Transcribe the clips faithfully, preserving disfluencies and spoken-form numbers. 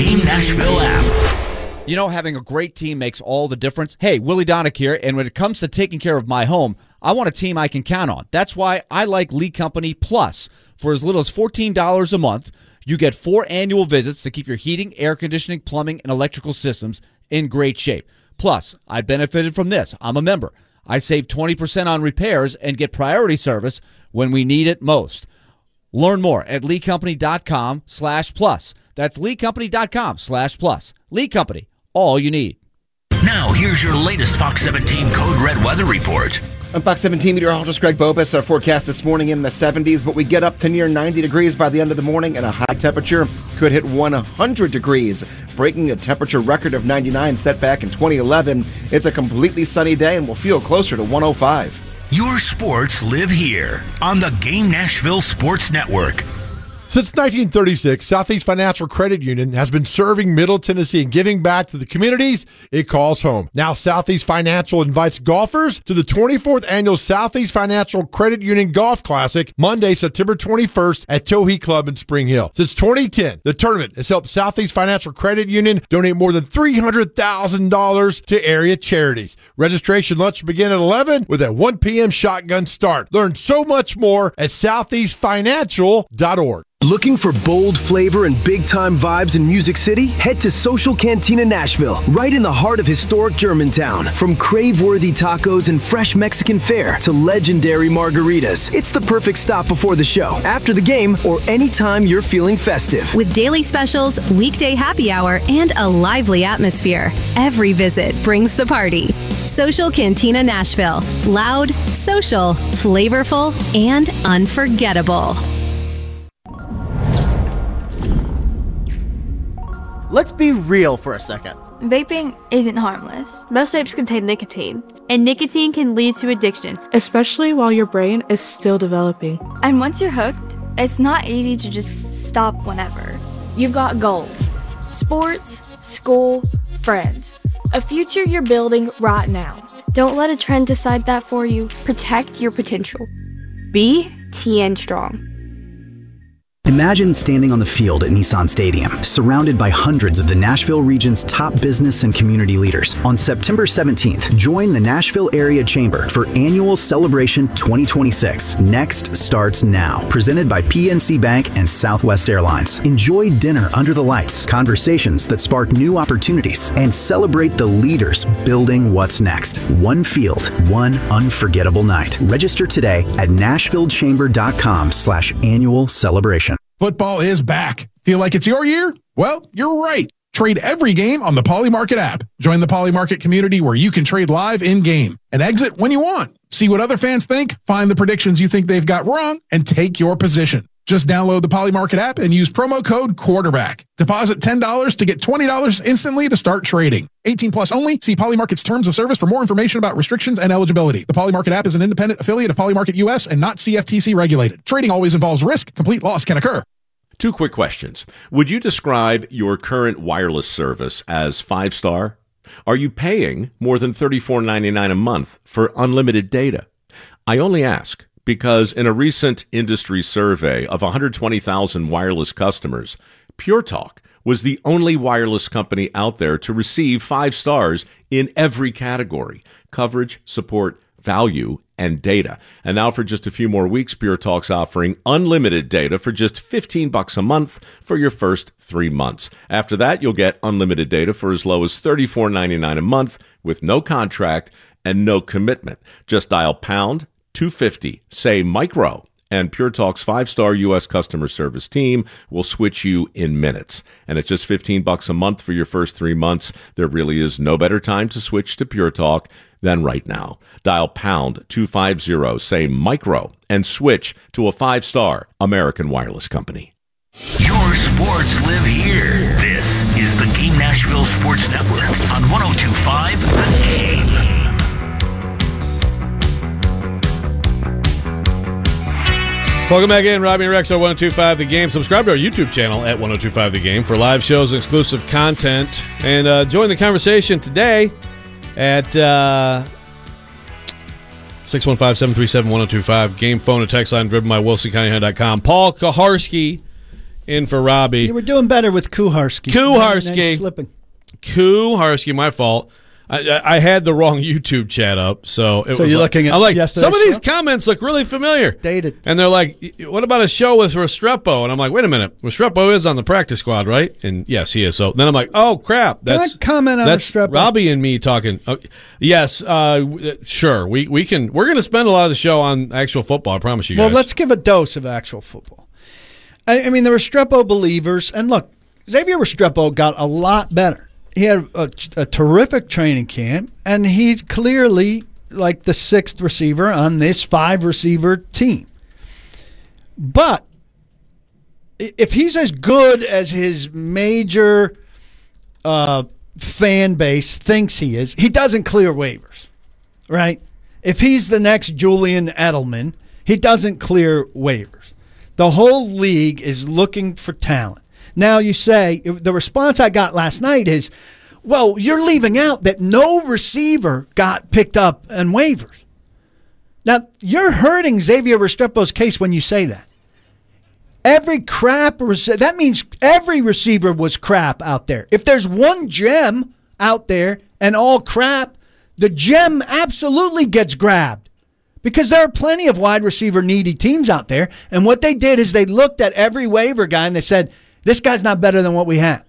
Game Nashville app. You know, having a great team makes all the difference. Hey, Willie Donick here, and when it comes to taking care of my home, I want a team I can count on. That's why I like Lee Company Plus. For as little as fourteen dollars a month, you get four annual visits to keep your heating, air conditioning, plumbing, and electrical systems in great shape. Plus, I benefited from this. I'm a member. I save twenty percent on repairs and get priority service when we need it most. Learn more at leecompany.com slash plus. That's leecompany.com slash plus. Lee Company, all you need. Now, here's your latest Fox seventeen Code Red weather report. I'm Fox seventeen meteorologist Greg Bobus. Our forecast this morning in the seventies, but we get up to near ninety degrees by the end of the morning, and a high temperature could hit one hundred degrees, breaking a temperature record of ninety-nine set back in twenty eleven. It's a completely sunny day, and we'll feel closer to one oh five. Your sports live here on the Game Nashville Sports Network. Since nineteen thirty-six, Southeast Financial Credit Union has been serving Middle Tennessee and giving back to the communities it calls home. Now, Southeast Financial invites golfers to the twenty-fourth Annual Southeast Financial Credit Union Golf Classic, Monday, September twenty-first at Towhee Club in Spring Hill. Since twenty ten, the tournament has helped Southeast Financial Credit Union donate more than three hundred thousand dollars to area charities. Registration lunch begin at eleven with a one p.m. shotgun start. Learn so much more at southeast financial dot org. Looking for bold flavor and big-time vibes in Music City? Head to Social Cantina Nashville, right in the heart of historic Germantown. From crave-worthy tacos and fresh Mexican fare to legendary margaritas, it's the perfect stop before the show, after the game, or anytime you're feeling festive. With daily specials, weekday happy hour, and a lively atmosphere, every visit brings the party. Social Cantina Nashville. Loud, social, flavorful, and unforgettable. Let's be real for a second. Vaping isn't harmless. Most vapes contain nicotine. And nicotine can lead to addiction, especially while your brain is still developing. And once you're hooked, it's not easy to just stop whenever. You've got goals. Sports, school, friends. A future you're building right now. Don't let a trend decide that for you. Protect your potential. Be T N Strong. Imagine standing on the field at Nissan Stadium, surrounded by hundreds of the Nashville region's top business and community leaders. On September seventeenth, join the Nashville Area Chamber for Annual Celebration twenty twenty-six. Next starts now. Presented by P N C Bank and Southwest Airlines. Enjoy dinner under the lights, conversations that spark new opportunities, and celebrate the leaders building what's next. One field, one unforgettable night. Register today at nashvillechamber.com slash annual celebration. Football is back. Feel like it's your year? Well, you're right. Trade every game on the Polymarket app. Join the Polymarket community where you can trade live in-game and exit when you want. See what other fans think, find the predictions you think they've got wrong, and take your position. Just download the Polymarket app and use promo code QUARTERBACK. Deposit ten dollars to get twenty dollars instantly to start trading. eighteen plus only. See Polymarket's terms of service for more information about restrictions and eligibility. The Polymarket app is an independent affiliate of Polymarket U S and not C F T C regulated. Trading always involves risk. Complete loss can occur. Two quick questions. Would you describe your current wireless service as five-star? Are you paying more than thirty-four ninety-nine a month for unlimited data? I only ask because in a recent industry survey of one hundred twenty thousand wireless customers, Pure Talk was the only wireless company out there to receive five stars in every category: coverage, support, value, and data. And now for just a few more weeks, Pure Talk's offering unlimited data for just fifteen bucks a month for your first three months. After that, you'll get unlimited data for as low as thirty-four ninety-nine a month with no contract and no commitment. Just dial pound two fifty, say micro, and Pure Talk's five-star U S customer service team will switch you in minutes. And at just fifteen bucks a month for your first three months, there really is no better time to switch to Pure Talk than right now. Dial pound two fifty, say micro, and switch to a five-star American wireless company. Your sports live here. This is the Game Nashville Sports Network on one oh two point five The Game. Welcome back in. Robbie and Rex on one oh two point five The Game. Subscribe to our YouTube channel at one oh two point five The Game for live shows and exclusive content. And uh, join the conversation today at uh, six one five, seven three seven, one oh two five. Game phone and text line driven by Wilson County Honda dot com. Paul Kaharski in for Robbie. You were doing better with Kuharski. Kuharski. Slipping. Kuharski, my fault. I, I had the wrong YouTube chat up, so it so was you're like, looking at I'm like, yesterday's some of these show? comments look really familiar. Dated. And they're like, what about a show with Restrepo? And I'm like, wait a minute. Restrepo is on the practice squad, right? And yes, he is. So then I'm like, oh, crap. That's, Can I comment on that's Restrepo? Robbie and me talking. Oh, yes, uh, sure. We, we can, we're going to spend a lot of the show on actual football, I promise you guys. Well, let's give a dose of actual football. I, I mean, the Restrepo believers, and look, Xavier Restrepo got a lot better. He had a, a terrific training camp, and he's clearly like the sixth receiver on this five-receiver team. But if he's as good as his major uh, fan base thinks he is, he doesn't clear waivers, right? If he's the next Julian Edelman, he doesn't clear waivers. The whole league is looking for talent. Now you say, the response I got last night is, well, you're leaving out that no receiver got picked up on waivers. Now, you're hurting Xavier Restrepo's case when you say that. Every crap, that means every receiver was crap out there. If there's one gem out there and all crap, the gem absolutely gets grabbed. Because there are plenty of wide receiver needy teams out there, and what they did is they looked at every waiver guy and they said, this guy's not better than what we have.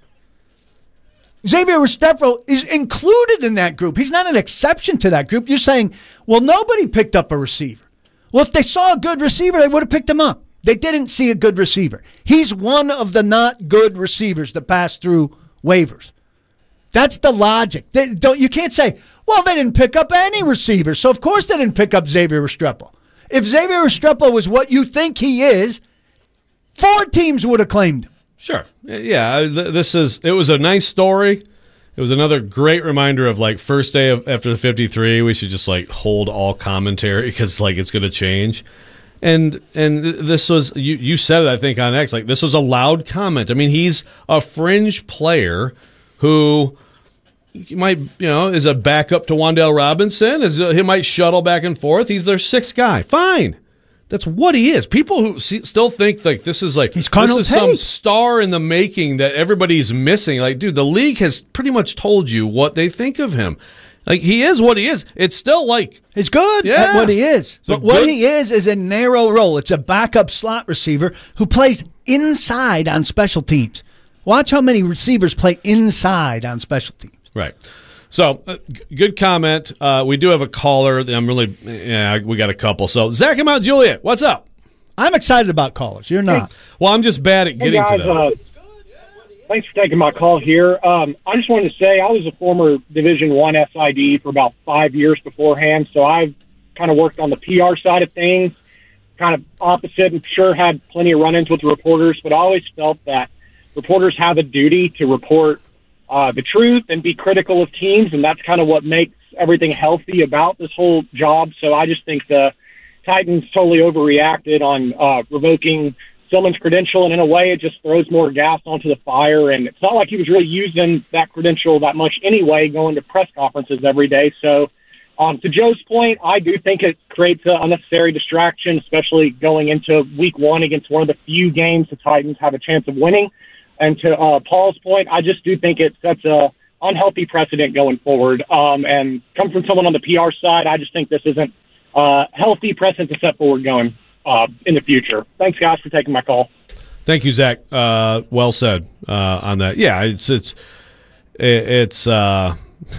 Xavier Restrepo is included in that group. He's not an exception to that group. You're saying, well, nobody picked up a receiver. Well, if they saw a good receiver, they would have picked him up. They didn't see a good receiver. He's one of the not good receivers that passed through waivers. That's the logic. They don't, you can't say, well, they didn't pick up any receivers, so of course they didn't pick up Xavier Restrepo. If Xavier Restrepo was what you think he is, four teams would have claimed him. Sure. Yeah, this is, it was a nice story. It was another great reminder of, like, first day of after the fifty-three, we should just, like, hold all commentary because, like, it's going to change. And and this was, you, you said it, I think, on X, like, this was a loud comment. I mean, he's a fringe player who he might, you know, is a backup to Wan'Dale Robinson. Is He might shuttle back and forth. He's their sixth guy. Fine. That's what he is. People who see, still think like this is like He's this is Tate. some star in the making that everybody's missing. Like, dude, the league has pretty much told you what they think of him. Like, he is what he is. It's still like he's good yeah. at what he is. So but what good. he is is a narrow role. It's a backup slot receiver who plays inside on special teams. Watch how many receivers play inside on special teams. Right. So, uh, g- good comment. Uh, we do have a caller. I'm really, yeah, we got a couple. So, Zach and Mount Juliet, what's up? I'm excited about callers. You're not. Well, I'm just bad at Hey getting guys, to them. uh, thanks for taking my call here. Um, I just wanted to say I was a former Division One S I D for about five years beforehand, so I've kind of worked on the P R side of things, kind of opposite, and sure had plenty of run-ins with the reporters, but I always felt that reporters have a duty to report Uh, the truth and be critical of teams, and that's kind of what makes everything healthy about this whole job. So I just think the Titans totally overreacted on uh, revoking Stillman's credential, and in a way it just throws more gas onto the fire, and it's not like he was really using that credential that much anyway, going to press conferences every day. So um, to Joe's point, I do think it creates an unnecessary distraction, especially going into week one against one of the few games the Titans have a chance of winning. And to uh, Paul's point, I just do think it sets a unhealthy precedent going forward. Um, and come from someone on the P R side, I just think this isn't a healthy precedent to set forward going uh, in the future. Thanks, guys, for taking my call. Thank you, Zach. Uh, well said uh, on that. Yeah, it's it's it's uh,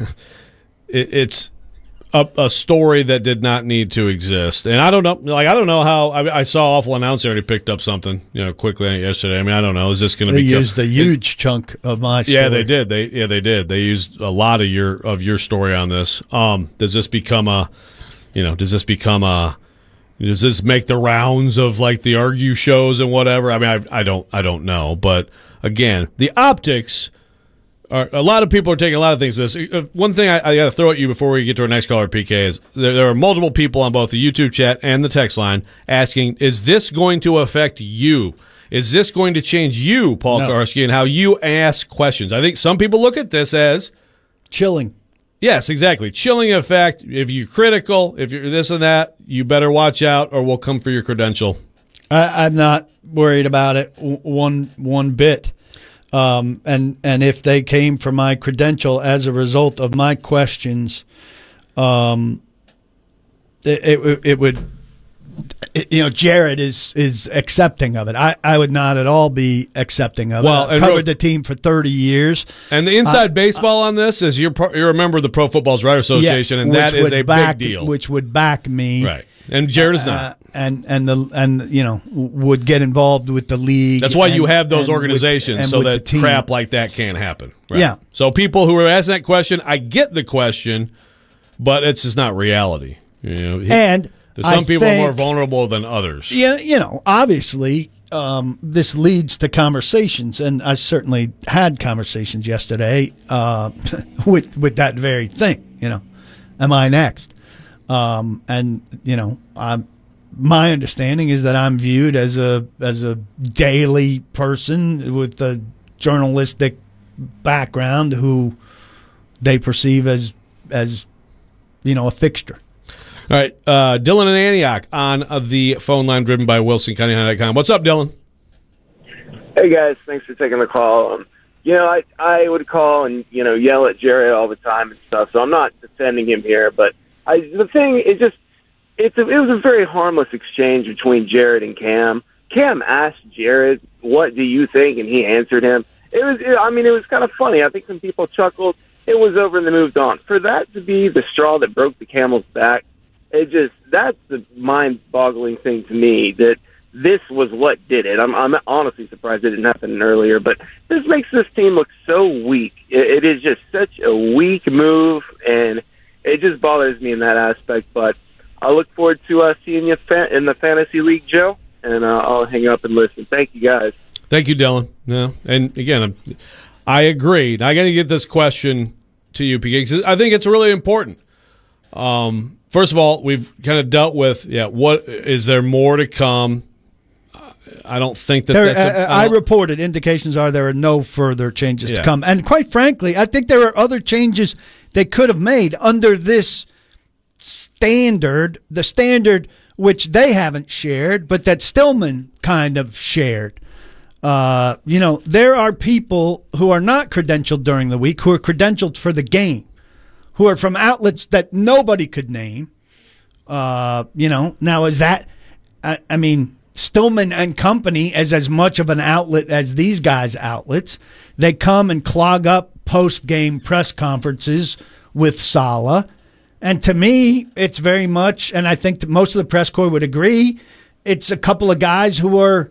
it, it's a, a story that did not need to exist. And I don't know, like I don't know how. I, I saw Awful Announcer already picked up something, you know, quickly yesterday. I mean, I don't know. Is this going to They be? used a huge chunk of my story. Yeah, they did. They yeah they did. They used a lot of your of your story on this. Um, does this become a, you know, does this become a, does this make the rounds of like the argue shows and whatever? I mean, I I don't I don't know, but again, the optics. Are, a lot of people are taking a lot of things to this. One thing I, I got to throw at you before we get to our next caller, P K, is there, there are multiple people on both the YouTube chat and the text line asking, is this going to affect you? Is this going to change you, Paul No. Karski, and how you ask questions? I think some people look at this as chilling. Yes, exactly. Chilling effect. If you're critical, if you're this and that, you better watch out or we'll come for your credential. I, I'm not worried about it one one bit. Um, and and if they came for my credential as a result of my questions, um, it it, it would. It, you know, Jared is is accepting of it. I, I would not at all be accepting of well, it. I've covered the team for thirty years. And the inside uh, baseball on this is you're, pro, you're a member of the Pro Footballers Writers Association, yeah, and that is a back, big deal. Which would back me. Right. And Jared is not. Uh, and and the and you know would get involved with the league. That's why and, you have those and organizations with, so that team. crap like that can't happen. Right. Yeah. So people who are asking that question, I get the question, but it's just not reality. You know, he, and there's some I people think, are more vulnerable than others. Yeah, you know, obviously um, this leads to conversations, and I certainly had conversations yesterday uh, with with that very thing. You know, am I next? Um, and you know, I'm, my understanding is that I'm viewed as a as a daily person with a journalistic background who they perceive as as you know a fixture. All right, uh, Dylan in Antioch on uh, the phone line driven by Wilson County Honda dot com. What's up, Dylan? Hey, guys. Thanks for taking the call. Um, you know, I I would call and, you know, yell at Jared all the time and stuff, so I'm not defending him here. But I, the thing is just, it's a, it was a very harmless exchange between Jared and Cam. Cam asked Jared, what do you think? And he answered him. It was, it, I mean, it was kind of funny. I think some people chuckled. It was over and they moved on. For that to be the straw that broke the camel's back, it just, that's the mind-boggling thing to me, that this was what did it. I'm, I'm honestly surprised it didn't happen earlier, but this makes this team look so weak. It, it is just such a weak move, and it just bothers me in that aspect. But I look forward to uh, seeing you fa- in the Fantasy League, Joe, and uh, I'll hang up and listen. Thank you, guys. Thank you, Dylan. Yeah, and again, I agree. I got to get this question to you because I think it's really important. Um, first of all, we've kind of dealt with, yeah, what is there more to come? I don't think that there, that's a, I, I, I reported indications are there are no further changes Yeah. to come. And quite frankly, I think there are other changes they could have made under this standard, the standard which they haven't shared, but that Stillman kind of shared. Uh, you know, there are people who are not credentialed during the week who are credentialed for the game, who are from outlets that nobody could name. Uh, you know, now is that, I, I mean, Stillman and Company as as much of an outlet as these guys' outlets. They come and clog up post-game press conferences with Saleh. And to me, it's very much, and I think that most of the press corps would agree, it's a couple of guys who are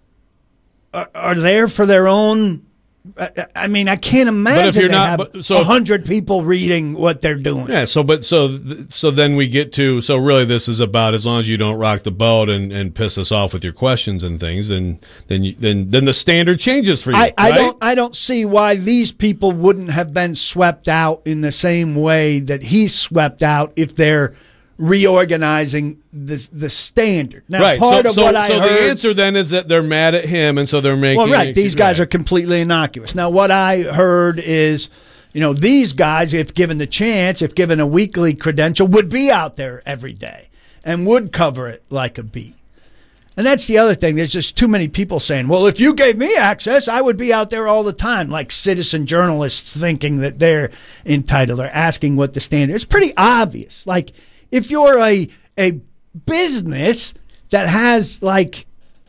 are, are there for their own. I mean, I can't imagine But if you're they not- have but- so- a hundred people reading what they're doing. yeah. So, but so so then we get to so really this is about as long as you don't rock the boat and, and piss us off with your questions and things, and then you, then then the standard changes for you. I, I right? don't I don't see why these people wouldn't have been swept out in the same way that he's swept out if they're reorganizing the the standard. Now, right. part so of so, what I so heard, the answer then is that they're mad at him, and so they're making. well, right, these guys right. are completely innocuous. Now, what I heard is, you know, these guys, if given the chance, if given a weekly credential, would be out there every day and would cover it like a beat. And that's the other thing. There's just too many people saying, well, if you gave me access, I would be out there all the time, like citizen journalists thinking that they're entitled or asking what the standard is. It's pretty obvious. Like, if you're a a business that has, like,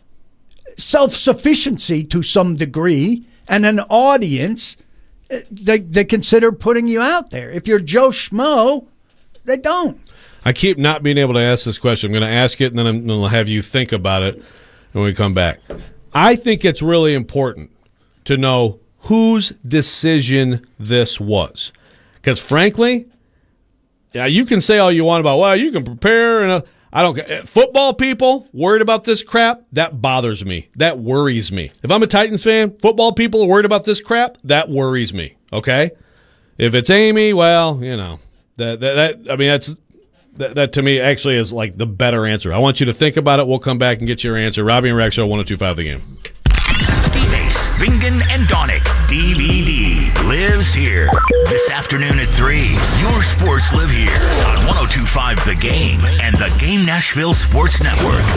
self-sufficiency to some degree and an audience, they, they consider putting you out there. If you're Joe Schmo, they don't. I keep not being able to ask this question. I'm going to ask it, and then I'm going to have you think about it when we come back. I think it's really important to know whose decision this was. Because, frankly, yeah, you can say all you want about, well, you can prepare. And uh, I don't care. Football people worried about this crap, that bothers me. That worries me. If I'm a Titans fan, football people are worried about this crap, that worries me. Okay? If it's Amy, well, you know, that, that, that I mean, that's that, that to me actually is like the better answer. I want you to think about it. We'll come back and get your answer. Robbie and Rex Show, one oh two point five The Game. D-Base, Bingen, and Donick. D V D lives here. This afternoon at three. Your sports live here on one oh two point five The Game and the Game Nashville Sports Network.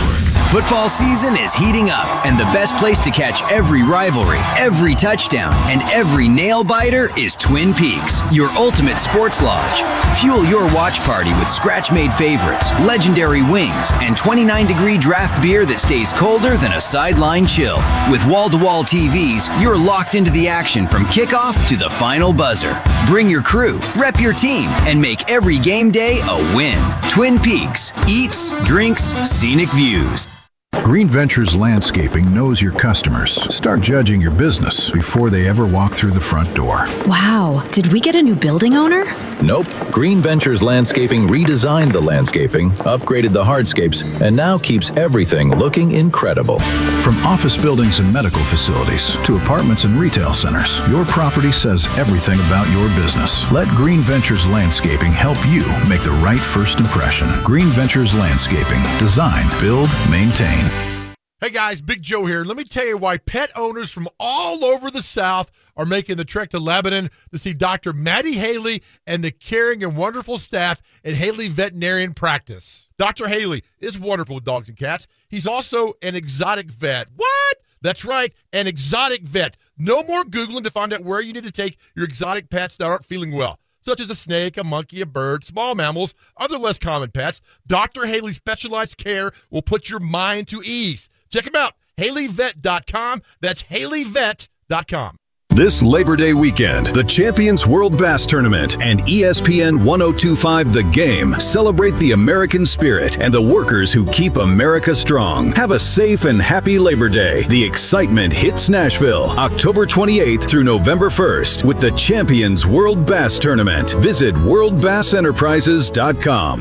Football season is heating up, and the best place to catch every rivalry, every touchdown, and every nail-biter is Twin Peaks, your ultimate sports lodge. Fuel your watch party with scratch-made favorites, legendary wings, and twenty-nine degree draft beer that stays colder than a sideline chill. With wall-to-wall T Vs, you're locked into the action from kickoff to the final buzzer. Bring your crew, rep your team, and make every game day a win. Twin Peaks. Eats, drinks, scenic views. Green Ventures Landscaping knows your customers. Start judging your business before they ever walk through the front door. Wow, did we get a new building owner? Nope. Green Ventures Landscaping redesigned the landscaping, upgraded the hardscapes, and now keeps everything looking incredible. From office buildings and medical facilities to apartments and retail centers, your property says everything about your business. Let Green Ventures Landscaping help you make the right first impression. Green Ventures Landscaping. Design, build, maintain. Hey guys, Big Joe here. Let me tell you why pet owners from all over the South are making the trek to Lebanon to see Doctor Maddie Haley and the caring and wonderful staff at Haley Veterinarian Practice. Doctor Haley is wonderful with dogs and cats. He's also an exotic vet. What? That's right, an exotic vet. No more Googling to find out where you need to take your exotic pets that aren't feeling well, such as a snake, a monkey, a bird, small mammals, other less common pets. Doctor Haley's specialized care will put your mind to ease. Check him out, Haley Vet dot com. That's Haley Vet dot com. This Labor Day weekend, the Champions World Bass Tournament and E S P N ten twenty-five The Game celebrate the American spirit and the workers who keep America strong. Have a safe and happy Labor Day. The excitement hits Nashville October twenty-eighth through November first with the Champions World Bass Tournament. Visit world bass enterprises dot com.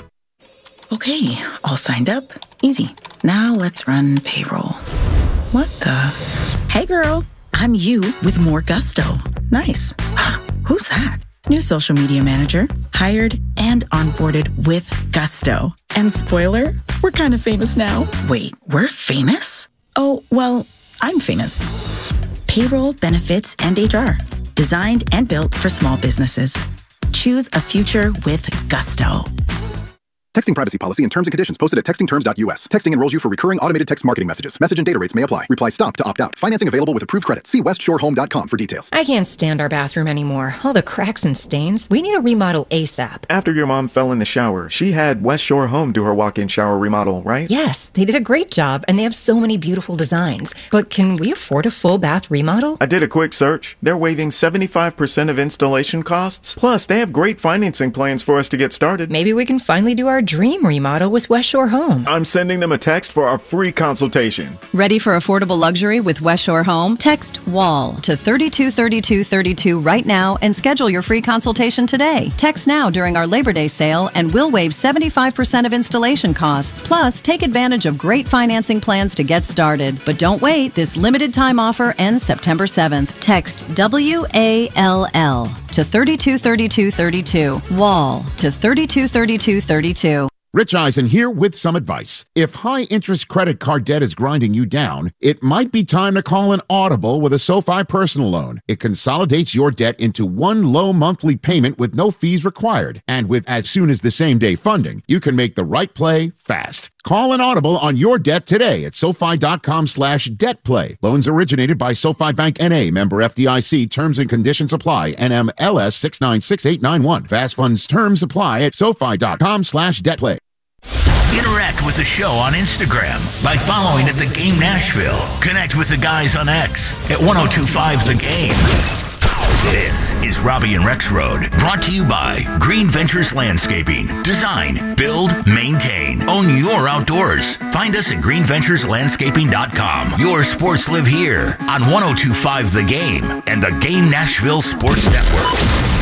Okay, all signed up. Easy. Now let's run payroll. What the? Hey girl, I'm you with more gusto. Nice. Who's that? New social media manager, hired and onboarded with gusto. And spoiler, we're kind of famous now. Wait, we're famous? Oh, well, I'm famous. Payroll, benefits, and H R. Designed and built for small businesses. Choose a future with gusto. Texting privacy policy and terms and conditions posted at texting terms dot U S. Texting enrolls you for recurring automated text marketing messages. Message and data rates may apply. Reply STOP to opt out. Financing available with approved credit. See west shore home dot com for details. I can't stand our bathroom anymore. All the cracks and stains. We need a remodel ASAP. After your mom fell in the shower, she had West Shore Home do her walk-in shower remodel, right? Yes, they did a great job, and they have so many beautiful designs. But can we afford a full bath remodel? I did a quick search. They're waiving seventy-five percent of installation costs. Plus, they have great financing plans for us to get started. Maybe we can finally do our dream remodel with West Shore Home. I'm sending them a text for our free consultation. Ready for affordable luxury with West Shore Home? Text WALL to thirty-two thirty-two thirty-two right now and schedule your free consultation today. Text now during our Labor Day sale and we'll waive seventy-five percent of installation costs. Plus, take advantage of great financing plans to get started. But don't wait. This limited time offer ends September seventh. Text W A L L to thirty-two thirty-two thirty-two. WALL to thirty-two thirty-two thirty-two. Rich Eisen here with some advice. If high-interest credit card debt is grinding you down, it might be time to call an audible with a SoFi personal loan. It consolidates your debt into one low monthly payment with no fees required. And with as soon as the same day funding, you can make the right play fast. Call an audible on your debt today at SoFi.com slash debt play. Loans originated by SoFi Bank N A, member F D I C. Terms and conditions apply. N M L S six nine six eight nine one. Fast funds terms apply at SoFi.com slash debt play. Interact with the show on Instagram by following at The Game Nashville. Connect with the guys on X at ten twenty-five The Game. This is Robbie and Rex Road, brought to you by Green Ventures Landscaping. Design, build, maintain. Own your outdoors. Find us at green ventures landscaping dot com. Your sports live here on ten twenty-five The Game and the Game Nashville Sports Network.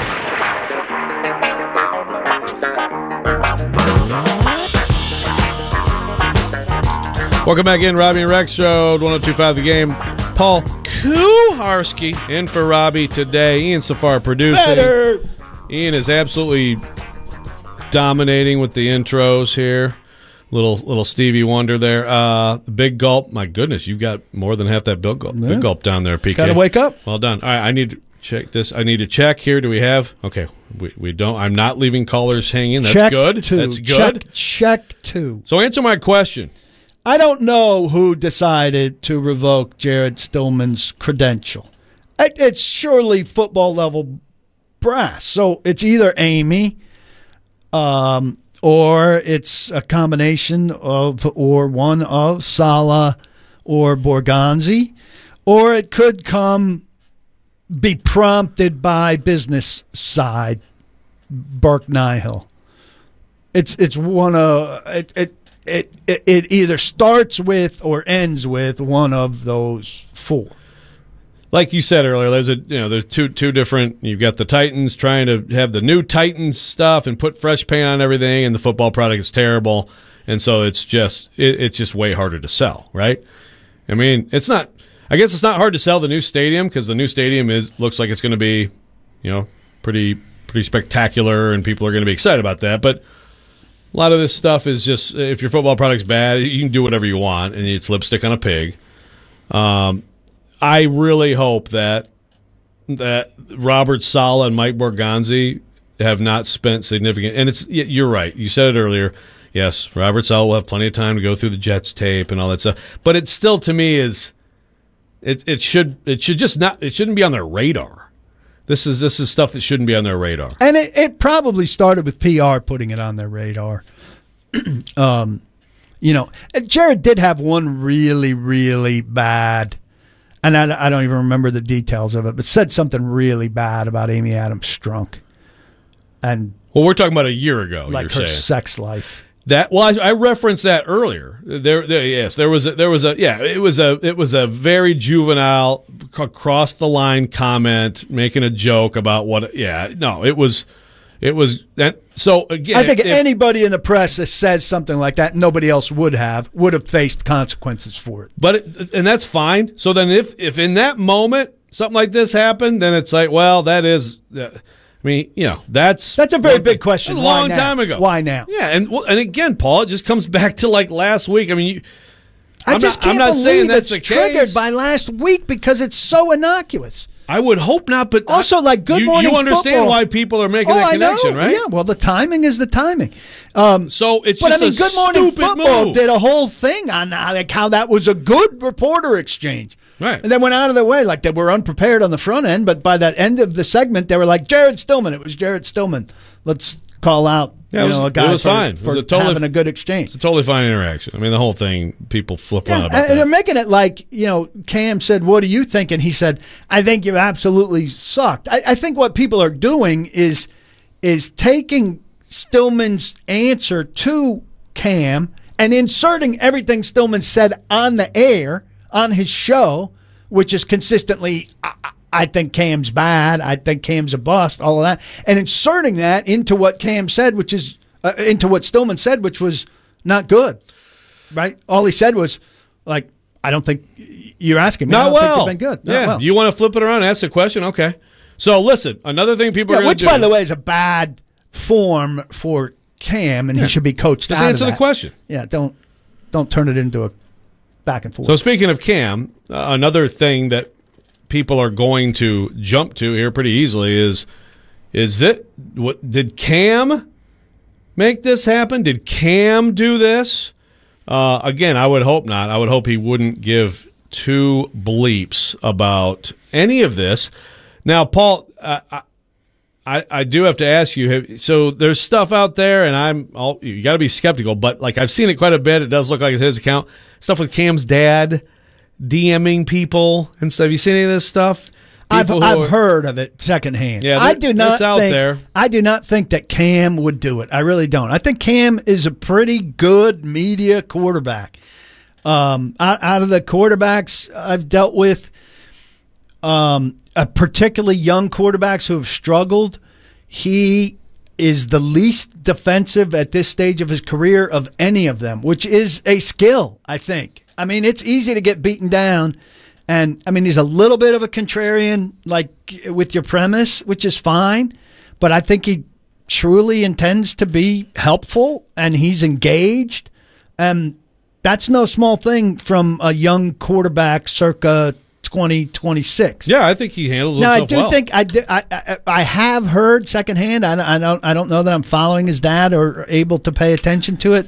Welcome back in, Robbie and Rex Road, ten twenty-five The Game. Paul Kuharski in for Robbie today. Ian Safar producing. Better. Ian is absolutely dominating with the intros here. Little little Stevie Wonder there. Uh, the big gulp. My goodness, you've got more than half that big gulp, yeah. big gulp down there, P K. Got to wake up. Well done. All right, I need to check this. I need to check here. Do we have? Okay, we we don't. I'm not leaving callers hanging. That's check good. Two. That's good. Check, check two. So answer my question. I don't know who decided to revoke Jared Stillman's credential. It, it's surely football level brass. So it's either Amy, um, or it's a combination of, or one of Saleh or Borgonzi, or it could come be prompted by business side, Burke Nihil. It's it's one of it, it it it either starts with or ends with one of those four. Like you said earlier, there's a you know there's two two different. You've got the Titans trying to have the new Titans stuff and put fresh paint on everything, and the football product is terrible, and so it's just it, it's just way harder to sell, right? I mean, it's not. I guess it's not hard to sell the new stadium because the new stadium is looks like it's going to be, you know, pretty pretty spectacular, and people are going to be excited about that. But a lot of this stuff is just if your football product's bad, you can do whatever you want, and it's lipstick on a pig. Um, I really hope that that Robert Saleh and Mike Borgonzi have not spent significant. And it's you're right. You said it earlier. Yes, Robert Saleh will have plenty of time to go through the Jets tape and all that stuff. But it still, to me, is it it should it should just not it shouldn't be on their radar. This is this is stuff that shouldn't be on their radar. And it, it probably started with P R putting it on their radar. um, you know, Jared did have one really really bad. And I, I don't even remember the details of it, but said something really bad about Amy Adams Strunk. And well, we're talking about a year ago. Like you're her saying. sex life. That well, I, I referenced that earlier. There, there, yes, there was a, there was a yeah, it was a it was a very juvenile, across the line comment, making a joke about what. Yeah, no, it was, it was that. So again, I think if, anybody in the press that says something like that, nobody else would have would have faced consequences for it. But it, and that's fine. So then, if if in that moment something like this happened, then it's like, well, that is. Uh, I mean, you know, that's that's a very big question. That's a Why long now? time ago. Why now? Yeah, and well, and again, Paul, it just comes back to like last week. I mean, you, I I'm just not, can't I'm not believe saying that's it's the triggered case. by last week because it's so innocuous. I would hope not, but also like Good you, Morning you understand Football. why people are making oh, that connection, I know. right? Yeah, well, the timing is the timing. Um, so it's but just I mean, a Good Morning stupid Football move. did a whole thing on uh, like how that was a good reporter exchange. Right. And they went out of their way, like they were unprepared on the front end, but by that end of the segment, they were like, Jared Stillman. It was Jared Stillman. Let's call out Yeah, you it was, know, a guy it was for, fine. for it was a totally, having a good exchange. It's a totally fine interaction. I mean, the whole thing, people flip on Yeah, about and that. they're making it like, you know, Cam said, what do you think? And he said, I think you absolutely sucked. I, I think what people are doing is is taking Stillman's answer to Cam and inserting everything Stillman said on the air, on his show, which is consistently, I, I think Cam's bad, I think Cam's a bust, all of that, and inserting that into what Cam said, which is, uh, into what Stillman said, which was not good, right? All he said was, like, I don't think you're asking me. I Not don't well. think you've been good. Not yeah. well. You want to flip it around and ask the question? Okay. So listen, another thing people Yeah, are going which, to do. by the way, is a bad form for Cam, and Yeah. he should be coached Just out of answer the that. question. Yeah, don't don't turn it into a back and forth. So speaking of Cam, uh, another thing that people are going to jump to here pretty easily is is that what did Cam make this happen? Did Cam do this? Uh, again, I would hope not. I would hope he wouldn't give two bleeps about any of this. Now, Paul, uh, I, I I do have to ask you. Have, so there's stuff out there, and I'm I'll, you got to be skeptical, but like I've seen it quite a bit. It does look like it's his account. Stuff with Cam's dad DMing people and stuff. Have you seen any of this stuff? I've People who I've are- heard of it secondhand. Yeah, I there- do not it's out think, there. I do not think that Cam would do it. I really don't. I think Cam is a pretty good media quarterback. Um, out, out of the quarterbacks I've dealt with, um, uh, particularly young quarterbacks who have struggled, he is the least defensive at this stage of his career of any of them, which is a skill, I think. I mean, it's easy to get beaten down. And, I mean, he's a little bit of a contrarian, like, with your premise, which is fine. But I think he truly intends to be helpful, and he's engaged. And that's no small thing from a young quarterback circa twenty twenty-six. Yeah, I think he handles Now, I himself do well. think I, do- I, I, I have heard secondhand. I, I don't I don't know that I'm following his dad or able to pay attention to it.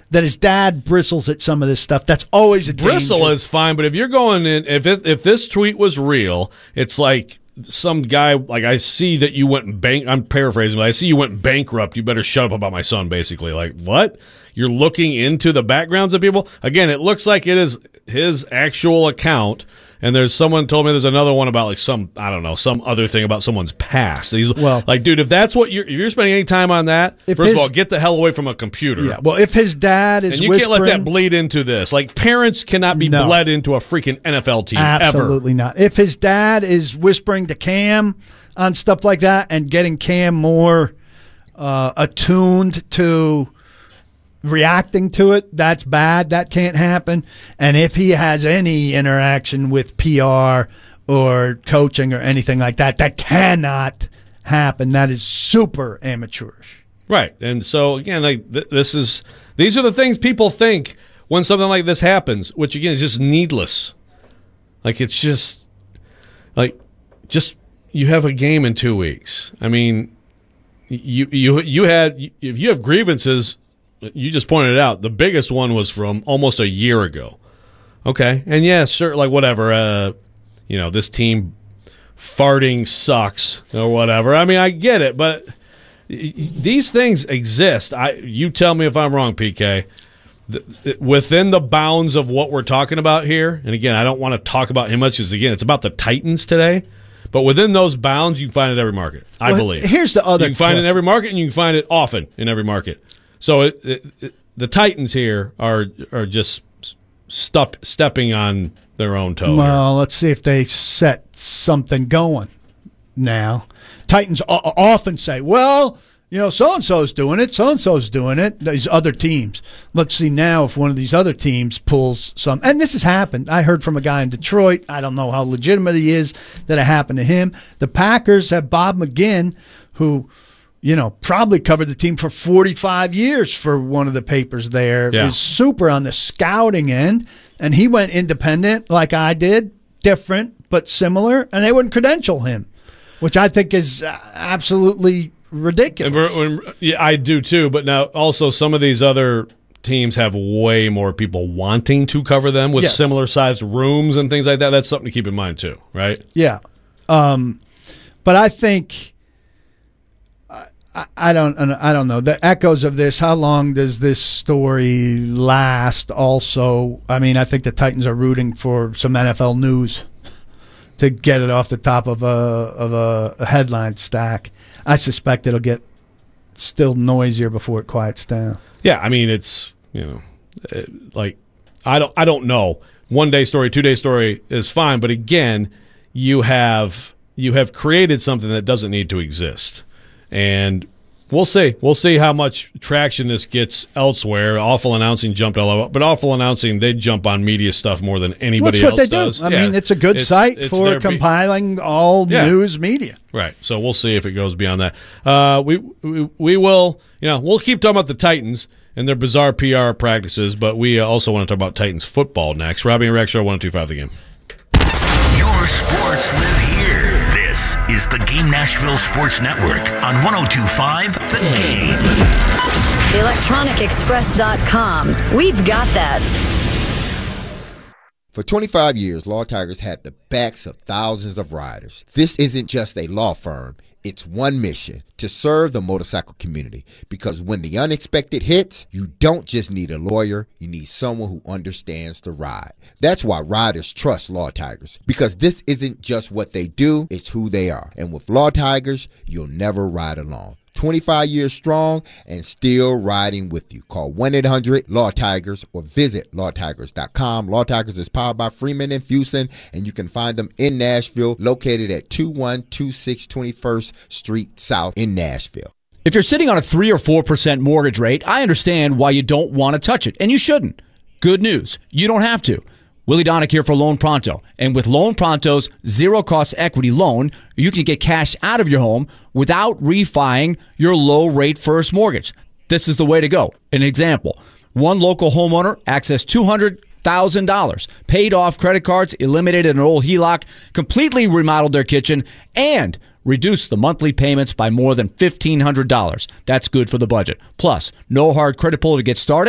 that his dad bristles at some of this stuff. That's always a Bristle danger. is fine, but if you're going in, if it, if this tweet was real, it's like some guy, like I see that you went bank. I'm paraphrasing, but I see you went bankrupt. You better shut up about my son, basically. Like, what? You're looking into the backgrounds of people? Again, it looks like it is his actual account. And there's someone told me there's another one about like some, I don't know, some other thing about someone's past. He's well, like, dude, if that's what you're, if you're spending any time on that, first his, of all, get the hell away from a computer. Yeah. Well, if his dad is, and you whispering, can't let that bleed into this. Like, parents cannot be no, bled into a freaking N F L team. Absolutely ever. not. If his dad is whispering to Cam on stuff like that and getting Cam more uh, attuned to reacting to it, that's bad. That can't happen. And if he has any interaction with P R or coaching or anything like that, that cannot happen. That is super amateurish. Right. And so again, like th- this is these are the things people think when something like this happens, which again is just needless. Like it's just like just you have a game in two weeks. I mean, you you you had if you have grievances. You just pointed it out. The biggest one was from almost a year ago. Okay. And yeah, sure, like whatever. Uh, you know, this team farting sucks or whatever. I mean, I get it, but these things exist. I you tell me if I'm wrong, P K. The, within the bounds of what we're talking about here, and again, I don't want to talk about him much because, again, it's about the Titans today. But within those bounds, you can find it in every market, I well, believe. Here's the other You can find it in every market, and you can find it often in every market. So it, it, it, the Titans here are are just stup, stepping on their own toe. Well, here. Let's see if they set something going now. Titans o- often say, well, you know, so-and-so's doing it, so-and-so's doing it, these other teams. Let's see now if one of these other teams pulls some. And this has happened. I heard from a guy in Detroit. I don't know how legitimate he is that it happened to him. The Packers have Bob McGinn, who – you know, probably covered the team for forty-five years for one of the papers there. Yeah. Is super on the scouting end, and he went independent like I did, different but similar, and they wouldn't credential him, which I think is absolutely ridiculous. And we're, yeah, I do too, but now also some of these other teams have way more people wanting to cover them with yes. similar-sized rooms and things like that. That's something to keep in mind too, right? Yeah. Um, but I think... I don't. I don't know the echoes of this. How long does this story last? Also, I mean, I think the Titans are rooting for some N F L news to get it off the top of a of a, a headline stack. I suspect it'll get still noisier before it quiets down. Yeah, I mean, it's you know, it, like I don't. I don't know. One day story, two day story is fine, but again, you have you have created something that doesn't need to exist. And we'll see. We'll see how much traction this gets elsewhere. Awful Announcing jumped all over. But Awful Announcing, they jump on media stuff more than anybody That's what else they does. do. I yeah. mean, it's a good it's, site it's for compiling be- all yeah. news media. Right. So we'll see if it goes beyond that. Uh, we, we we will, you know, we'll keep talking about the Titans and their bizarre P R practices, but we also want to talk about Titans football next. Robbie and Rex are one oh two five The Game. Your sports live here. This is the Game Nashville Sports Network on one oh two five The Game. the electronic express dot com. We've got that. For twenty-five years, Law Tigers had the backs of thousands of riders. This isn't just a law firm. It's one mission, to serve the motorcycle community. Because when the unexpected hits, you don't just need a lawyer, you need someone who understands the ride. That's why riders trust Law Tigers. Because this isn't just what they do, it's who they are. And with Law Tigers, you'll never ride alone. twenty-five years strong and still riding with you. Call one eight hundred law tigers or visit law tigers dot com. Law Tigers is powered by Freeman and Fuson, and you can find them in Nashville, located at two one two six twenty-first Street South in Nashville. If you're sitting on a three or four percent mortgage rate, I understand why you don't want to touch it, and you shouldn't. Good news, you don't have to. Willie Donick here for Loan Pronto. And with Loan Pronto's zero-cost equity loan, you can get cash out of your home without refining your low-rate first mortgage. This is the way to go. An example, one local homeowner accessed two hundred thousand dollars, paid off credit cards, eliminated an old H E L O C, completely remodeled their kitchen, and reduced the monthly payments by more than fifteen hundred dollars. That's good for the budget. Plus, no hard credit pull to get started.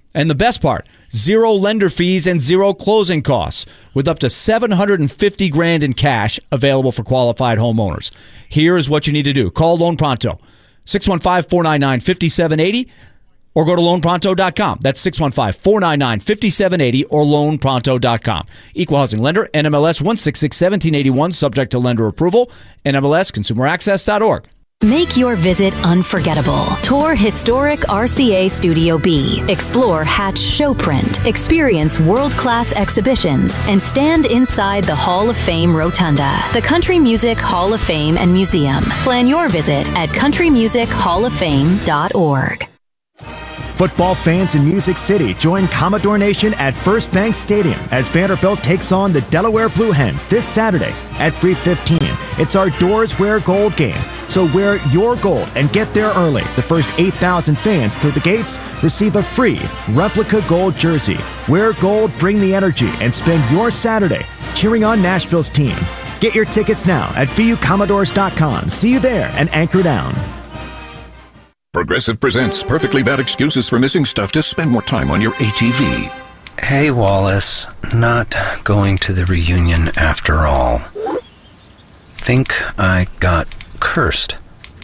And the best part, zero lender fees and zero closing costs, with up to seven hundred fifty grand in cash available for qualified homeowners. Here is what you need to do. Call Loan Pronto, six one five, four nine nine, five seven eight zero, or go to loan pronto dot com. That's six one five, four nine nine, five seven eight zero or loan pronto dot com. Equal housing lender, N M L S one six six, one seven eight one, subject to lender approval, N M L S consumer access dot org. Make your visit unforgettable. Tour historic R C A Studio B. Explore Hatch Showprint. Experience world-class exhibitions and stand inside the Hall of Fame Rotunda, the Country Music Hall of Fame and Museum. Plan your visit at country music hall of fame dot org. Football fans in Music City join Commodore Nation at First Bank Stadium as Vanderbilt takes on the Delaware Blue Hens this Saturday at three fifteen. It's our Doors Wear Gold game, so wear your gold and get there early. The first eight thousand fans through the gates receive a free replica gold jersey. Wear gold, bring the energy, and spend your Saturday cheering on Nashville's team. Get your tickets now at V U Commodores dot com. See you there and anchor down. Progressive presents Perfectly Bad Excuses for Missing Stuff to Spend More Time on Your A T V. Hey, Wallace. Not going to the reunion after all. Think I got cursed.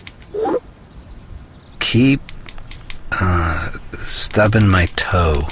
Keep, uh, stubbing my toe.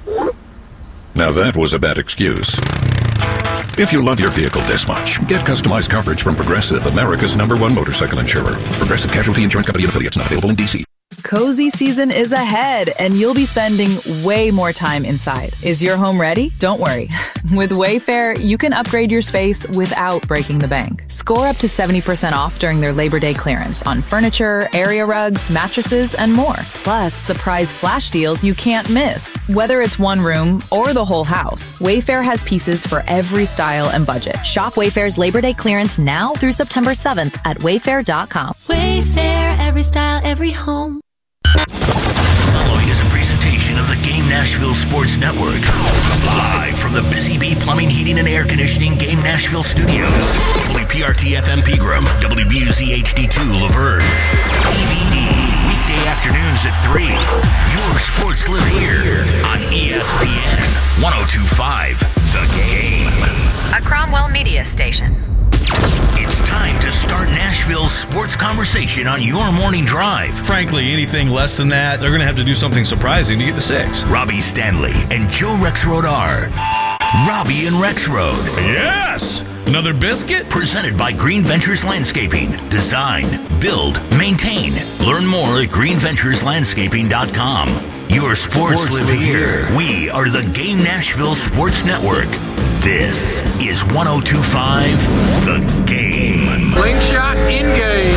Now that was a bad excuse. If you love your vehicle this much, get customized coverage from Progressive, America's number one motorcycle insurer. Progressive Casualty Insurance Company and affiliates, not available in D C. Cozy season is ahead, and you'll be spending way more time inside. Is your home ready? Don't worry. With Wayfair, you can upgrade your space without breaking the bank. Score up to seventy percent off during their Labor Day clearance on furniture, area rugs, mattresses, and more. Plus, surprise flash deals you can't miss. Whether it's one room or the whole house, Wayfair has pieces for every style and budget. Shop Wayfair's Labor Day clearance now through September seventh at wayfair dot com. Wayfair, every style, every home. Following is a presentation of the Game Nashville Sports Network. Live from the Busy Bee Plumbing, Heating, and Air Conditioning Game Nashville Studios. W P R T F M Pegram, W B U Z H D two Laverne. D V D, weekday afternoons at three. Your sports live here on E S P N one oh two point five The Game. A Cromwell Media Station. It's time to start Nashville's sports conversation on your morning drive. Frankly, anything less than that, they're going to have to do something surprising to get to six. Robbie Stanley and Joe Rexrode are Robbie and Rexrode. Yes! Another biscuit? Presented by Green Ventures Landscaping. Design, build, maintain. Learn more at green ventures landscaping dot com. Your sports, sports live, live here. here. We are the Game Nashville Sports Network. This is one oh two point five The Game. Slingshot in-game.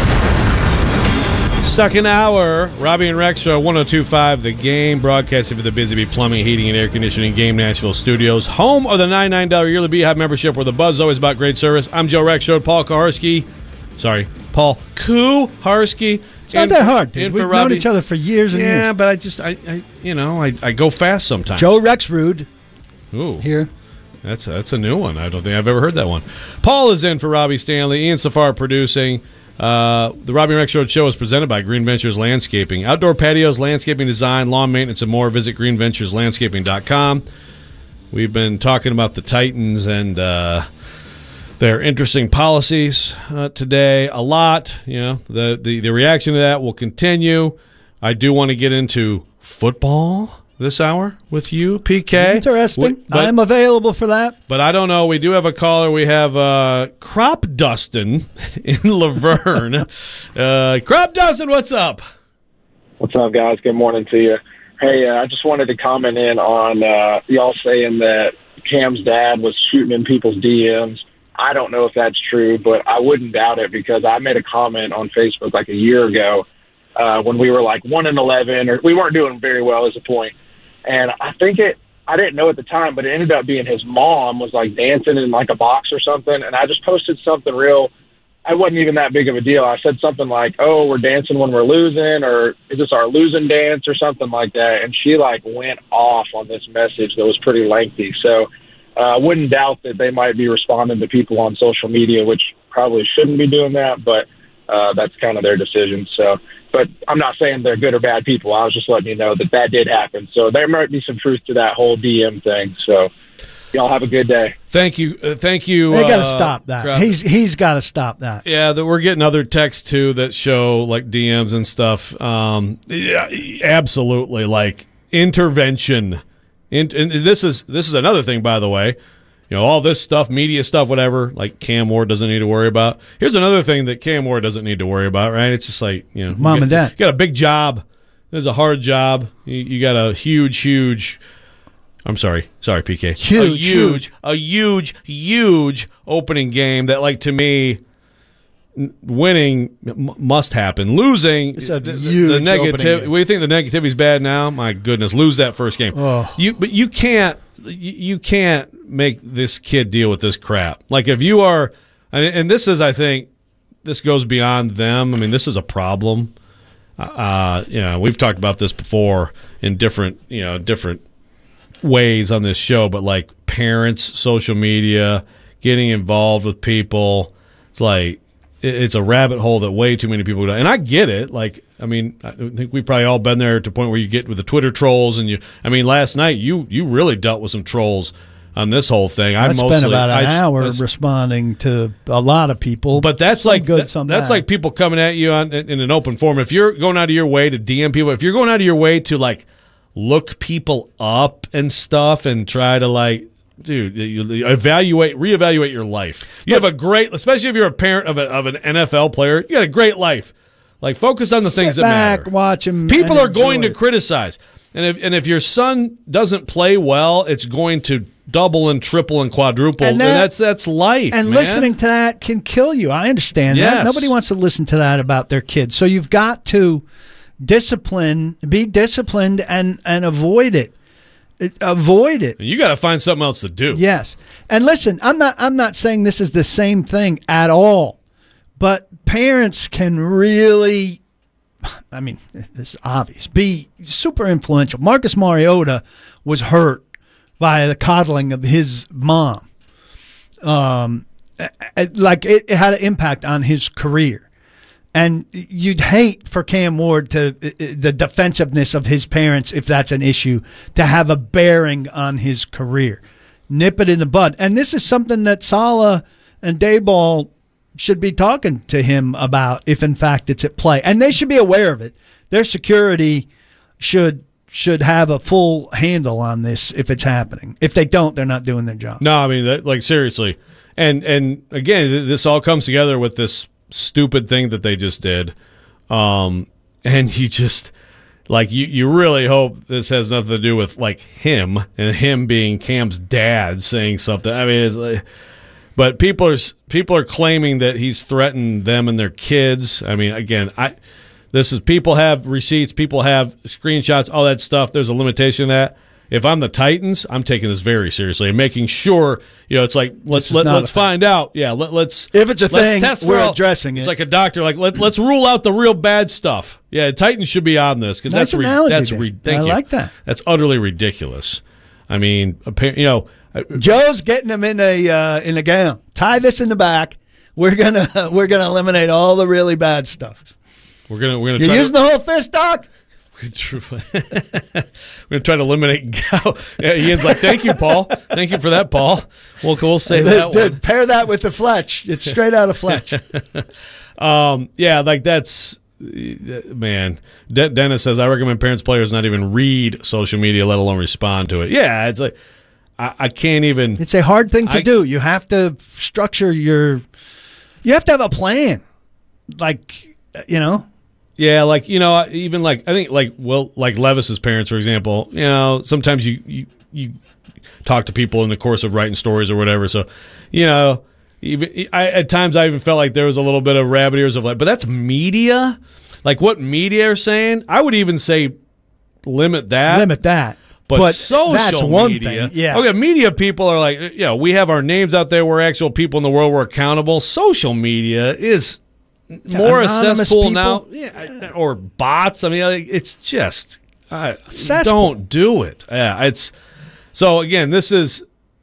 Second hour, Robbie and Rex Show, one oh two point five The Game, broadcasting for the Busy Bee Plumbing, Heating, and Air Conditioning Game Nashville Studios. Home of the ninety-nine dollars yearly Beehive membership, where the buzz is always about great service. I'm Joe Rex Show, Paul Kuharsky. Sorry, Paul Kuharsky. It's not that hard, dude. We've known each other for years and yeah, years. Yeah, but I just, I, I, you know, I, I go fast sometimes. Joe Rexrode. Ooh. Here. That's that's a new one. I don't think I've ever heard that one. Paul is in for Robbie Stanley. Ian Safar producing. Uh, the Robbie and Rex Show is presented by Green Ventures Landscaping. Outdoor patios, landscaping design, lawn maintenance, and more. Visit green ventures landscaping dot com. We've been talking about the Titans and uh, their interesting policies uh, today a lot. You know, the, the, the reaction to that will continue. I do want to get into football this hour with you, P K. Interesting. But, I'm available for that. But I don't know. We do have a caller. We have uh, Crop Dustin in Laverne. uh, Crop Dustin, what's up? What's up, guys? Good morning to you. Hey, uh, I just wanted to comment in on uh, y'all saying that Cam's dad was shooting in people's D Ms. I don't know if that's true, but I wouldn't doubt it because I made a comment on Facebook like a year ago uh, when we were like one and eleven, or we weren't doing very well as a point. And I think it, I didn't know at the time, but it ended up being his mom was like dancing in like a box or something. And I just posted something real, I wasn't even that big of a deal. I said something like, oh, we're dancing when we're losing, or is this our losing dance or something like that. And she like went off on this message that was pretty lengthy. So uh, I wouldn't doubt that they might be responding to people on social media, which probably shouldn't be doing that. But uh, that's kind of their decision. So, but I'm not saying they're good or bad people. I was just letting you know that that did happen. So there might be some truth to that whole D M thing. So y'all have a good day. Thank you. Uh, thank you. They got to uh, stop that. Crowder. He's he's got to stop that. Yeah, that we're getting other texts too that show like D Ms and stuff. Um, yeah, absolutely, like intervention. In, and this is this is another thing, by the way. You know, all this stuff, media stuff, whatever, like Cam Ward doesn't need to worry about. Here's another thing that Cam Ward doesn't need to worry about, right? It's just like, you know, mom you and got, dad. You got a big job. This is a hard job. You, you got a huge, huge. I'm sorry, sorry, P K. Huge, a huge, a huge, huge opening game that, like, to me, winning m- must happen. Losing, It's a the, huge the opening negative. game. We think the negativity's bad now. My goodness, lose that first game. Oh. You, but you can't. You, you can't make this kid deal with this crap. Like if you are, and, and this is, I think, this goes beyond them. I mean, this is a problem. Uh, you know, we've talked about this before in different, you know, different ways on this show. But like parents, social media, getting involved with people, it's like it, it's a rabbit hole that way too many people go down. And I get it. Like, I mean, I think we've probably all been there to the point where you get with the Twitter trolls, and you. I mean, last night you you really dealt with some trolls on this whole thing. I, I mostly, spent about an I, hour I, responding to a lot of people, but that's some like good, that, some that's bad. like people coming at you on in an open forum. If you're going out of your way to D M people, if you're going out of your way to like look people up and stuff, and try to like. Dude, you evaluate, reevaluate your life. You have a great, especially if you're a parent of, a, of an N F L player, you got a great life. Like, focus on the Sit things that back, matter. watch him. People and are going enjoy to it. criticize. And if, and if your son doesn't play well, it's going to double and triple and quadruple. And And, that- that's that's life, And man. listening to that can kill you. I understand that. Yes. Nobody wants to listen to that about their kids. So you've got to discipline, be disciplined, and, and avoid it. It- Avoid it. You got to find something else to do. Yes. And listen, I'm not I'm not saying this is the same thing at all. But parents can really, I mean, this is obvious, be super influential. Marcus Mariota was hurt by the coddling of his mom. Um, like it, it had an impact on his career. And you'd hate for Cam Ward to, the defensiveness of his parents, if that's an issue, to have a bearing on his career. Nip it in the bud. And this is something that Saleh and Daboll should be talking to him about if, in fact, it's at play. And they should be aware of it. Their security should should have a full handle on this if it's happening. If they don't, they're not doing their job. No, I mean, that, like, seriously. And, and again, th- this all comes together with this stupid thing that they just did. Um, and you just... Like, you, you really hope this has nothing to do with, like, him and him being Cam's dad saying something. I mean, it's like, but people are people are claiming that he's threatened them and their kids. I mean, again, I this is people have receipts, people have screenshots, all that stuff. There's a limitation to that. If I'm the Titans, I'm taking this very seriously and making sure, you know, it's like let's let, let's find out. Yeah, let, let's if it's a let's thing, test we're all, addressing it. It's like a doctor. Like let's let's rule out the real bad stuff. Yeah, Titans should be on this because Nice that's re- analogy that's there. re- thank I you. like that. That's utterly ridiculous. I mean, appa- you know, Joe's getting him in a uh, in a gown. Tie this in the back. We're gonna we're gonna eliminate all the really bad stuff. we're gonna we're gonna You try using to, the whole fist, Doc? we're gonna try to eliminate gout. Yeah, Ian's like, thank you, Paul. Thank you for that, Paul. We'll we'll say that Dude, one. pair that with the Fletch. It's straight out of Fletch. Um, yeah, like that's man. De- Dennis says I recommend parents, players not even read social media, let alone respond to it. Yeah, it's like I, I can't even. It's a hard thing to I- do. You have to structure your. You have to have a plan. Like, you know. Yeah, like, you know, even like I think like well, like Levis's parents, for example. You know, sometimes you you you talk to people in the course of writing stories or whatever. So, you know. Even I, at times, I even felt like there was a little bit of rabbit ears of like, but that's media. Like what media are saying, I would even say limit that. Limit that. But, But social that's one media, thing, yeah. Okay, media people are like, you know, we have our names out there. We're actual people in the world. We're accountable. Social media is more a Anonymous cesspool people. now, yeah, or bots. I mean, like, it's just I, Cesspool. don't do it. Yeah, it's so again. This is.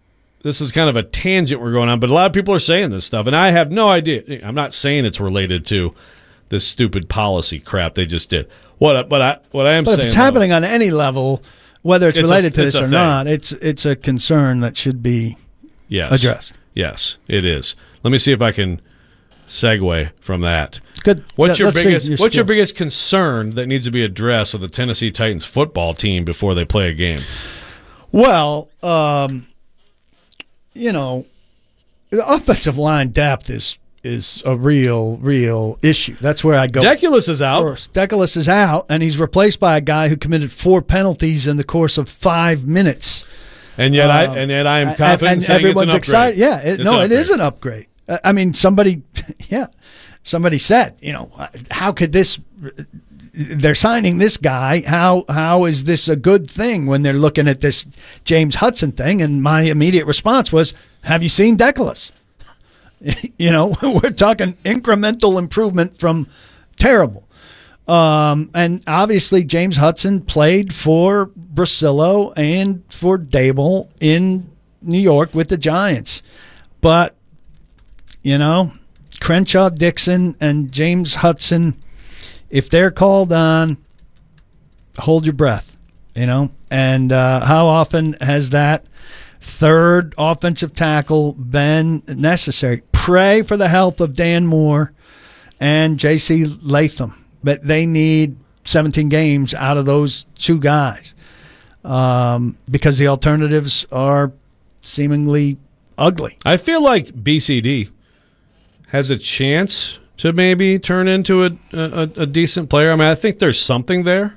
this is kind of a tangent we're going on, but a lot of people are saying this stuff, and I have no idea. I'm not saying it's related to this stupid policy crap they just did. What, but I, what I am but saying, if it's though, happening on any level, whether it's, it's related a, to it's this a or thing. not, it's it's a concern that should be yes. addressed. Yes, it is. Let me see if I can segue from that. Good. What's your Let's biggest see your What's your skills. biggest concern that needs to be addressed with the Tennessee Titans football team before they play a game? Well, um, you know, the offensive line depth is is a real, real issue. That's where I go. Deculus is out. First. Deculus is out, and he's replaced by a guy who committed four penalties in the course of five minutes. And yet, Um, I and yet I am confident and, and in saying everyone's it's an upgrade. excited. Yeah, it, It's no, an it is upgrade. an upgrade. Uh, I mean, somebody, yeah, somebody said, you know, how could this? They're signing this guy. How how is this a good thing when they're looking at this James Hudson thing? And my immediate response was, "Have you seen Deculus?" You know, we're talking incremental improvement from terrible. Um, and obviously, James Hudson played for Brasillo and for Dable in New York with the Giants. But, you know, Crenshaw, Dixon, and James Hudson, if they're called on, hold your breath, you know. And uh, how often has that third offensive tackle been necessary? Pray for the health of Dan Moore and J C Latham, but they need seventeen games out of those two guys um, because the alternatives are seemingly ugly. I feel like B C D has a chance to maybe turn into a a, a decent player. I mean, I think there's something there.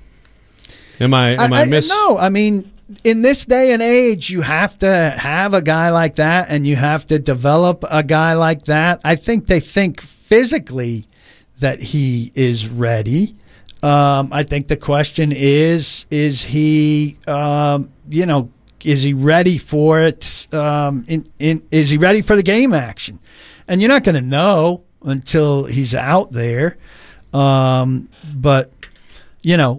Am I am I, I, miss? No, I mean, in this day and age, you have to have a guy like that, and you have to develop a guy like that. I think they think physically that he is ready. Um, I think the question is, is he, um, you know, is he ready for it? Um, in, in, is he ready for the game action? And you're not going to know until he's out there. Um, but, you know,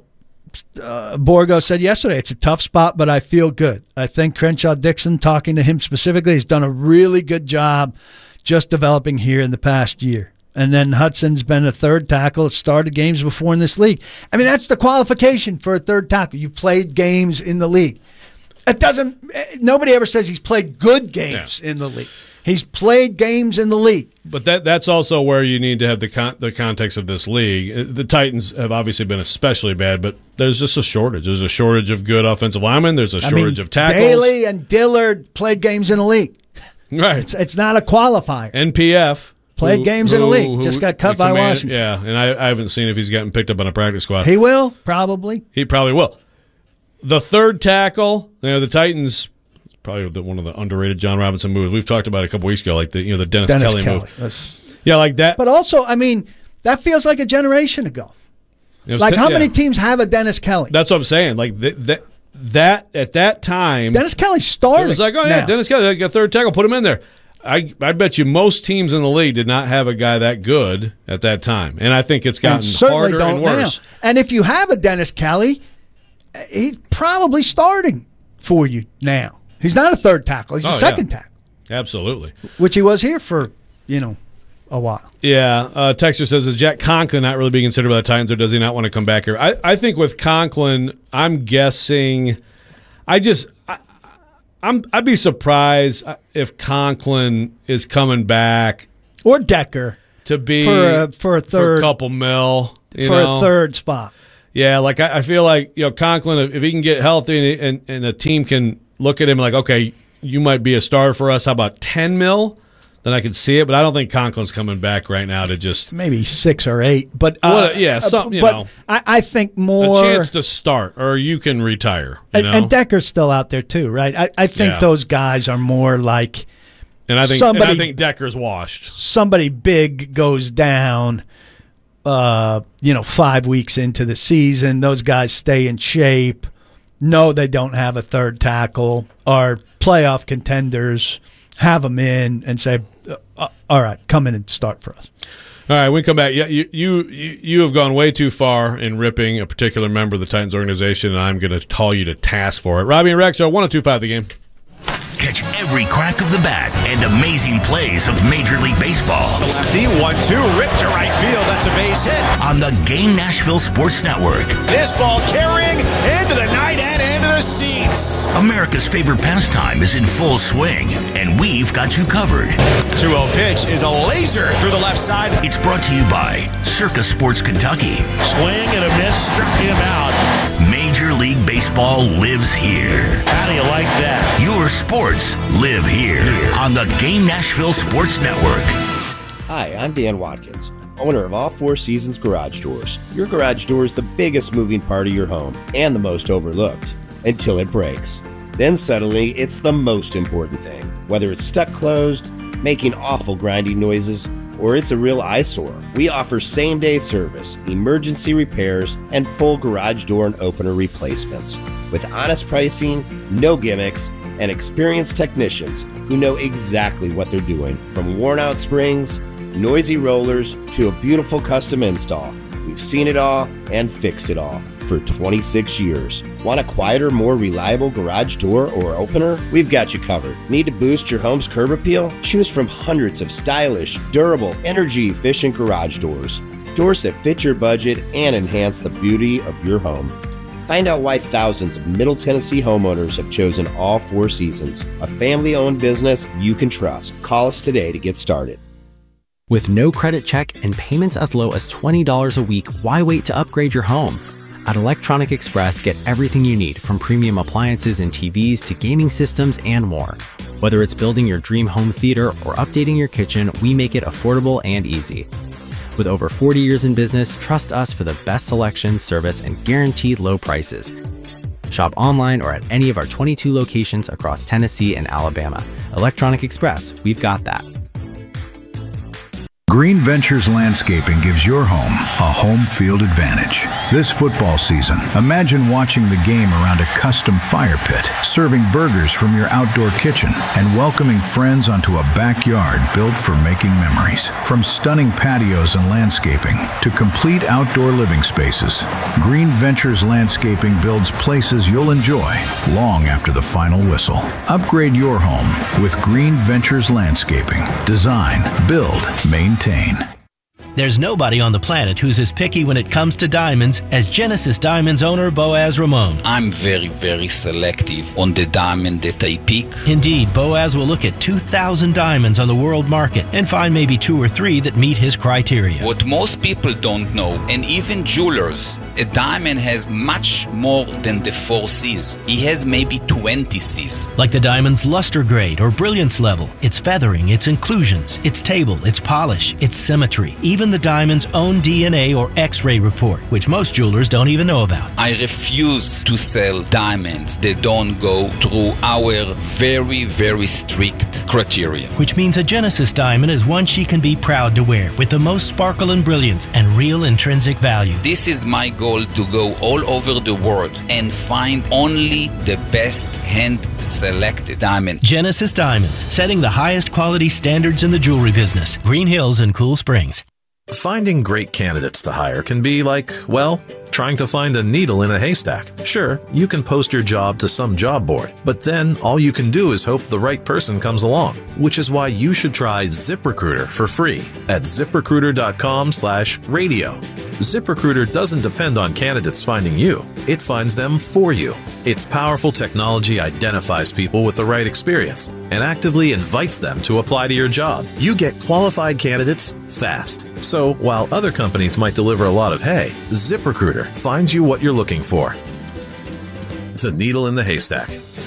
Uh, Borgo said yesterday, it's a tough spot, but I feel good. I think Crenshaw Dixon, talking to him specifically, has done a really good job just developing here in the past year. And then Hudson's been a third tackle. Started games before in this league. I mean, that's the qualification for a third tackle. You played games in the league. It doesn't. Nobody ever says he's played good games yeah. in the league. He's played games in the league. But that that's also where you need to have the con- the context of this league. The Titans have obviously been especially bad, but there's just a shortage. There's a shortage of good offensive linemen. There's a I shortage mean, of tackles. Daly and Dillard played games in the league. Right. It's, it's not a qualifier. N P F. Played who, games who, in the league. Who, just got cut who by command, Washington. Yeah, and I, I haven't seen if he's gotten picked up on a practice squad. He will, probably. He probably will. The third tackle, you know, the Titans, probably the, one of the underrated John Robinson moves. We've talked about it a couple weeks ago, like the you know the Dennis, Dennis Kelly, Kelly. move. That's, yeah, like that. But also, I mean, that feels like a generation ago. Like, t- how yeah. many teams have a Dennis Kelly? That's what I'm saying. Like th- that, that at that time, Dennis Kelly started. It was like, oh yeah, now. Dennis Kelly, like a third tackle, put him in there. I I bet you most teams in the league did not have a guy that good at that time, and I think it's gotten and certainly harder don't and worse. Now. And if you have a Dennis Kelly, he's probably starting for you now. He's not a third tackle; he's Oh, a second yeah. tackle, Absolutely. which he was here for, you know, a while. Yeah, uh, Texter says, is Jack Conklin not really being considered by the Titans, or does he not want to come back here? I, I think with Conklin, I'm guessing, I just, I, I'm, I'd be surprised if Conklin is coming back. Or Decker. To be, for a, for a third. For a couple mil. You for know? a third spot. Yeah, like I, I feel like, you know, Conklin, if he can get healthy and, and, and a team can look at him like, okay, you might be a star for us, how about ten mil? Then I could see it, but I don't think Conklin's coming back right now to just maybe six or eight. But uh, well, yeah, some you but know, I, I think more a chance to start, or you can retire. You and, know? and Decker's still out there too, right? I, I think Yeah. those guys are more like, and I think somebody, and I think Decker's washed. Somebody big goes down, uh, you know, five weeks into the season. Those guys stay in shape. No, they don't have a third tackle. Are playoff contenders. Have them in and say, uh, all right, come in and start for us. All right, we come back. Yeah, you, you you you have gone way too far in ripping a particular member of the Titans organization, and I'm going to call you to task for it. Robbie and Rex are one oh two five The Game. Catch every crack of the bat and amazing plays of Major League Baseball. The lefty, one two, ripped to right field. That's a base hit. On the Game Nashville Sports Network. This ball carrying into the night and into the seats. America's favorite pastime is in full swing, and we've got you covered. two oh pitch is a laser through the left side. It's brought to you by Circa Sports Kentucky. Swing and a miss, struck him out. Major League Baseball lives here. How do you like that? Your sports live here, here on the Game Nashville Sports Network. Hi, I'm Dan Watkins, owner of All Four Seasons Garage Doors. Your garage door is the biggest moving part of your home and the most overlooked until it breaks. Then suddenly, it's the most important thing. Whether it's stuck closed, making awful grinding noises, or it's a real eyesore, we offer same-day service, emergency repairs, and full garage door and opener replacements. With honest pricing, no gimmicks, and experienced technicians who know exactly what they're doing. From worn-out springs, noisy rollers, to a beautiful custom install, we've seen it all and fixed it all for twenty-six years. Want a quieter, more reliable garage door or opener? We've got you covered. Need to boost your home's curb appeal? Choose from hundreds of stylish, durable, energy-efficient garage doors. Doors that fit your budget and enhance the beauty of your home. Find out why thousands of Middle Tennessee homeowners have chosen All Four Seasons, a family-owned business you can trust. Call us today to get started. With no credit check and payments as low as twenty dollars a week, why wait to upgrade your home? At Electronic Express, get everything you need, from premium appliances and T Vs to gaming systems and more. Whether it's building your dream home theater or updating your kitchen, we make it affordable and easy. With over forty years in business, trust us for the best selection, service, and guaranteed low prices. Shop online or at any of our twenty-two locations across Tennessee and Alabama. Electronic Express, we've got that. Green Ventures Landscaping gives your home a home field advantage. This football season, imagine watching the game around a custom fire pit, serving burgers from your outdoor kitchen, and welcoming friends onto a backyard built for making memories. From stunning patios and landscaping to complete outdoor living spaces, Green Ventures Landscaping builds places you'll enjoy long after the final whistle. Upgrade your home with Green Ventures Landscaping. Design, build, maintain. There's nobody on the planet who's as picky when it comes to diamonds as Genesis Diamonds owner Boaz Ramon. I'm very, very selective on the diamond that I pick. Indeed, Boaz will look at two thousand diamonds on the world market and find maybe two or three that meet his criteria. What most people don't know, and even jewelers, a diamond has much more than the four C's. He has maybe twenty C's. Like the diamond's luster grade or brilliance level, its feathering, its inclusions, its table, its polish, its symmetry, even the diamond's own D N A or X-ray report, which most jewelers don't even know about. I refuse to sell diamonds that don't go through our very, very strict criteria. Which means a Genesis diamond is one she can be proud to wear, with the most sparkle and brilliance and real intrinsic value. This is my goal, to go all over the world and find only the best hand-selected diamond. Genesis Diamonds, setting the highest quality standards in the jewelry business. Green Hills and Cool Springs. Finding great candidates to hire can be like, well, trying to find a needle in a haystack. Sure, you can post your job to some job board, but then all you can do is hope the right person comes along, which is why you should try ZipRecruiter for free at ZipRecruiter.com slash radio. ZipRecruiter doesn't depend on candidates finding you. It finds them for you. Its powerful technology identifies people with the right experience and actively invites them to apply to your job. You get qualified candidates fast. So while other companies might deliver a lot of hay, ZipRecruiter finds you what you're looking for. The needle in the haystack.